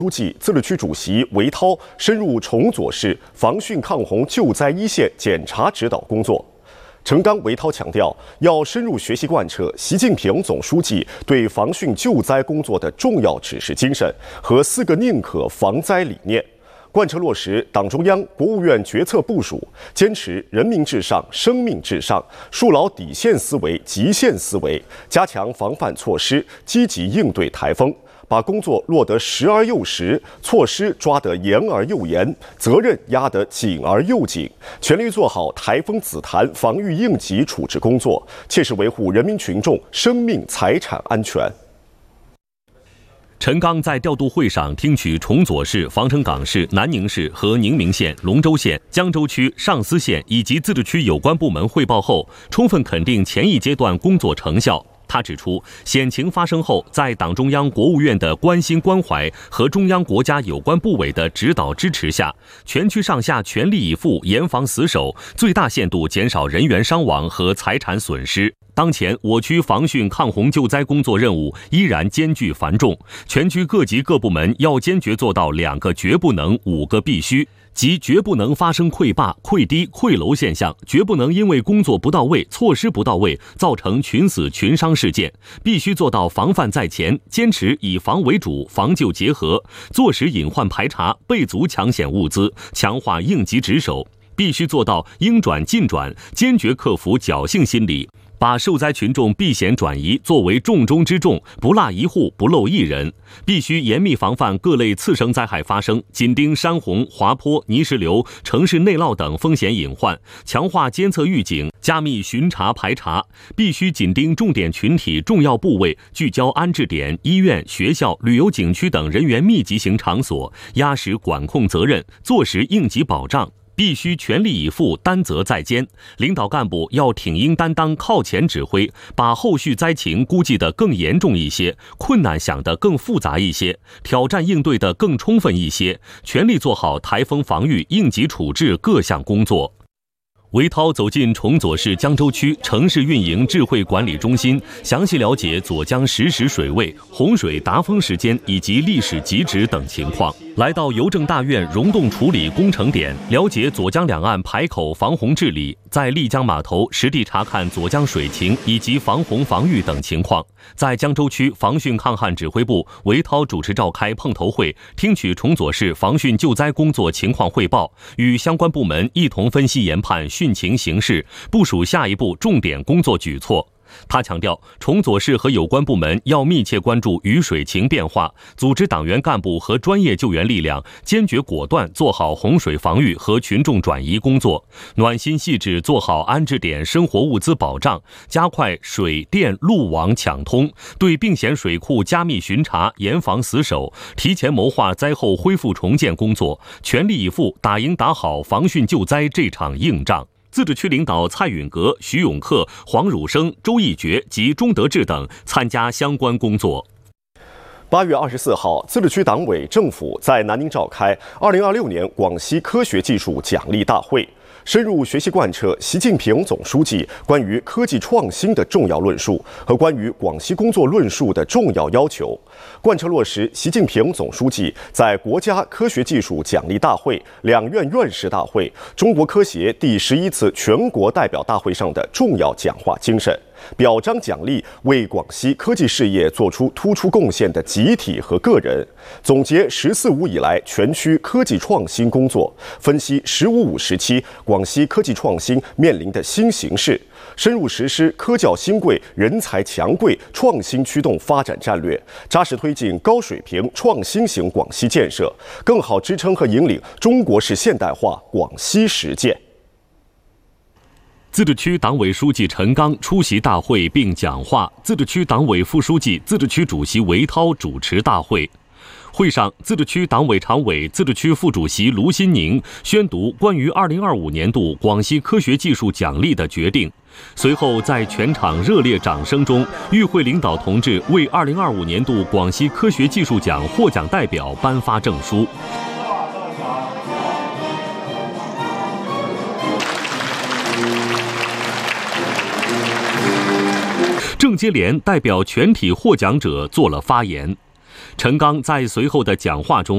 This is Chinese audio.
书记、自治区主席韦涛深入崇左市防汛抗洪救灾一线检查指导工作。陈刚、韦涛强调，要深入学习贯彻习近平总书记对防汛救灾工作的重要指示精神和4个宁可防灾理念。贯彻落实党中央、国务院决策部署，坚持人民至上、生命至上，树牢底线思维、极限思维，加强防范措施，积极应对台风，把工作落得实而又实，措施抓得严而又严，责任压得紧而又紧，全力做好台风紫檀防御应急处置工作，切实维护人民群众生命财产安全。 陈刚在调度会上听取崇左市、防城港市、南宁市和宁明县、龙州县、江州区、上思县以及自治区有关部门汇报后，充分肯定前一阶段工作成效。他指出，险情发生后，在党中央、国务院的关心关怀和中央国家有关部委的指导支持下，全区上下全力以赴，严防死守，最大限度减少人员伤亡和财产损失。当前，我区防汛抗洪救灾工作任务依然艰巨繁重，全区各级各部门要坚决做到2个绝不能、5个必须。即绝不能发生溃坝、溃堤、溃楼现象，绝不能因为工作不到位、措施不到位造成群死群伤事件，必须做到防范在前，坚持以防为主、防救结合，坐实隐患排查，备足抢险物资，强化应急值守，必须做到应转尽转，坚决克服侥幸心理，把受灾群众避险转移作为重中之重，不落一户，不漏一人。必须严密防范各类次生灾害发生，紧盯山洪、滑坡、泥石流、城市内涝等风险隐患，强化监测预警，加密巡查排查。必须紧盯重点群体、重要部位，聚焦安置点、医院、学校、旅游景区等人员密集型场所，压实管控责任，做实应急保障。必须全力以赴，担责在肩。领导干部要挺膺担当，靠前指挥，把后续灾情估计得更严重一些，困难想得更复杂一些，挑战应对得更充分一些，全力做好台风防御、应急处置各项工作。韦涛走进崇左市江州区城市运营智慧管理中心，详细了解左江实时水位、洪水达峰时间以及历史极值等情况。来到邮政大院溶洞处理工程点，了解左江两岸排口防洪治理，在丽江码头实地查看左江水情以及防洪防御等情况。在江州区防汛抗旱指挥部，韦涛主持召开碰头会，听取崇左市防汛救灾工作情况汇报，与相关部门一同分析研判汛情形势，部署下一步重点工作举措。他强调，崇左市和有关部门要密切关注雨水情变化，组织党员干部和专业救援力量，坚决果断做好洪水防御和群众转移工作，暖心细致做好安置点生活物资保障，加快水电路网抢通，对并险水库加密巡查，严防死守，提前谋划灾后恢复重建工作，全力以赴打赢打好防汛救灾这场硬仗。自治区领导蔡允革、徐永克、黄汝生、周义觉及钟德志等参加相关工作。 8月24号，自治区党委政府在南宁召开2026年广西科学技术奖励大会，深入学习贯彻习近平总书记关于科技创新的重要论述和关于广西工作论述的重要要求，贯彻落实习近平总书记在国家科学技术奖励大会、两院院士大会、中国科协第11次全国代表大会上的重要讲话精神，表彰奖励为广西科技事业做出突出贡献的集体和个人，总结“14·5”以来全区科技创新工作，分析“15·5”时期广西科技创新面临的新形势，深入实施科教新贵、人才强贵创新驱动发展战略，扎实推进高水平创新型广西建设，更好支撑和引领中国式现代化广西实践。 自治区党委书记陈刚出席大会并讲话，自治区党委副书记、自治区主席韦涛主持大会。会上，自治区党委常委、自治区副主席卢新宁宣读关于2025年度广西科学技术奖励的决定。随后，在全场热烈掌声中，与会领导同志为2025年度广西科学技术奖获奖代表颁发证书。郑接连代表全体获奖者做了发言。陈刚在随后的讲话中